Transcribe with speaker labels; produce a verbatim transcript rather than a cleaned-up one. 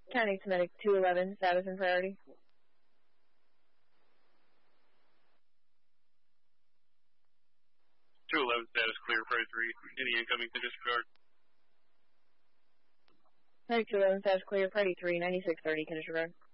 Speaker 1: County Medic two eleven, status and priority.
Speaker 2: two eleven, status clear, priority three. Any incoming to disregard?
Speaker 1: Medic two eleven, status clear, priority three, ninety-six thirty, can disregard.